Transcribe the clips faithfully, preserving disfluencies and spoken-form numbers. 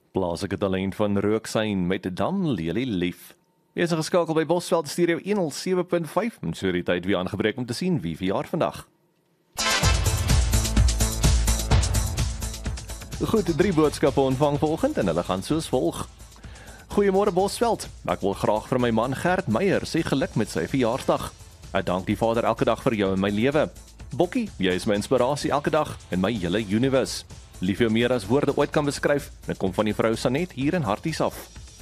Plaaslike talent van Rooksyn met Dam Lely Lief. Jy is geskakel by Bosveld Stereo honderd sewe punt vyf, en so die tyd weer aangebreek om te sien wie verjaar vandag. Goed, drie boodskappe ontvang volgend en hulle gaan soos volg. Goeiemôre Bosveld, ek wil graag vir my man Gert Meyer sê geluk met sy verjaarsdag. Ek dank die Vader elke dag vir jou in my lewe. Bokkie, jy is my inspirasie elke dag en my hele universe. Lief jou meer as woorde ooit kan beskryf, en dit kom van die vrou Sanet hier in Harties af.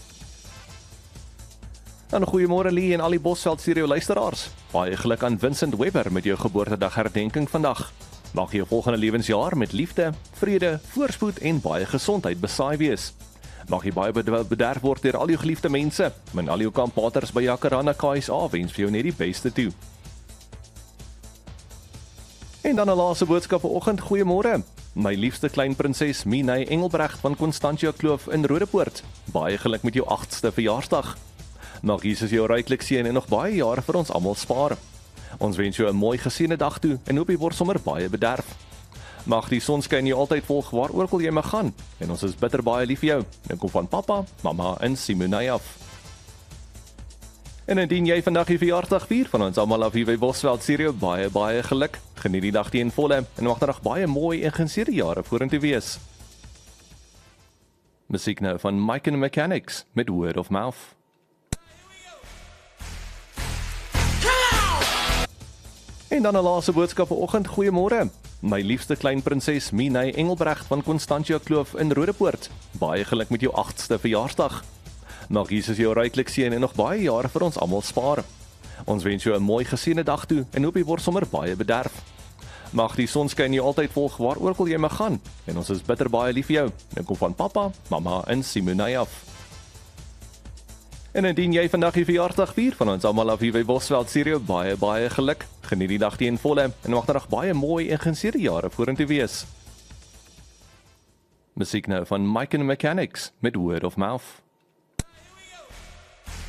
En goeiemôre Lee en al die Bosveld Stereo luisteraars. Baie geluk aan Vincent Webber met jou geboortedag herdenking vandag. Mag jou volgende lewensjaar met liefde, vrede, voorspoed en baie gesondheid besaai wees. Mag jy baie bederf word deur al jou geliefde mense, en al jou kampaters by Jacaranda K S A wens vir jou net die beste toe. En dan 'n laaste boodskap vanoggend, goeiemôre. My liefste klein prinses Minay Engelbrecht van Constantia Kloof in Rodepoort. Baie geluk met jou agste verjaarsdag. Mag Jesus jou ryklik seën en nog baie jare vir ons almal spaar. Ons wens jou 'n mooi geseënde dag toe en hoop jy word sommer baie bederf. Mag die son skyn jou altyd volg waar ook al jy mag gaan. En ons is bitter baie lief vir jou. Dit kom van pappa, mamma en Simonay af. En indien jy vandag die verjaarsdag vier van ons almal af hier by Bosveld Stereo, baie baie geluk. Geniet die dag teen volle en mag daar nog baie mooi en geseënde jare vorentoe wees. Musiek nou van Mike and the Mechanics met Word of Mouth. En dan 'n laaste boodskap vanoggend, goeiemôre. My liefste klein prinses Minay Engelbrecht van Constantia Kloof in Rodepoort. Baie geluk met jou agste verjaarsdag. Mag Jesus jou ryklik seën en nog baie jare vir ons almal spaar. Ons wens jou 'n mooi geseënde dag toe en hoop jy word sommer baie bederf. Mag die son skyn jou altyd volg waar ook al jy mag gaan. En ons is bitter baie lief vir jou. Dit kom van pappa, mamma en Simonay af. En indien jy vandag die verjaarsdag vier van ons almal af hier by Bosveld Stereo, baie baie geluk. Geniet die dag teen volle en mag daar nog baie mooi en geseënde jare vorentoe wees. Musiek nou van Mike and the Mechanics met Word of Mouth.